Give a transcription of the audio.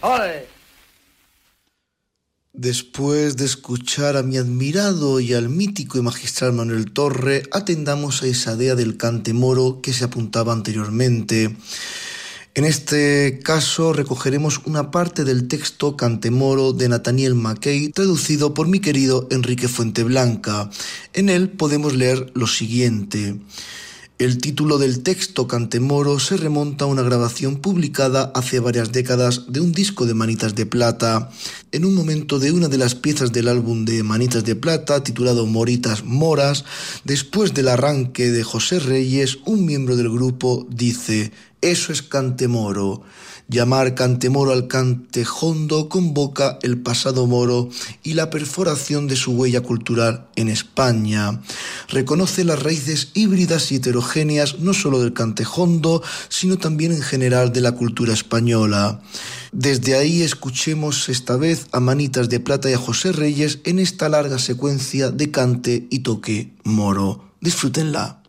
¡Ole! Después de escuchar a mi admirado y al mítico y magistral Manuel Torre, atendamos a esa dea del cante moro que se apuntaba anteriormente. En este caso recogeremos una parte del texto Cante Moro de Nathaniel Mackay, traducido por mi querido Enrique Fuenteblanca. En él podemos leer lo siguiente. El título del texto Cante Moro se remonta a una grabación publicada hace varias décadas de un disco de Manitas de Plata. En un momento de una de las piezas del álbum de Manitas de Plata, titulado Moritas Moras, después del arranque de José Reyes, un miembro del grupo dice: «Eso es cante moro». Llamar cante moro al cante jondo convoca el pasado moro y la perforación de su huella cultural en España. Reconoce las raíces híbridas y heterogéneas no solo del cante jondo, sino también en general de la cultura española. Desde ahí escuchemos esta vez a Manitas de Plata y a José Reyes en esta larga secuencia de cante y toque moro. Disfrútenla.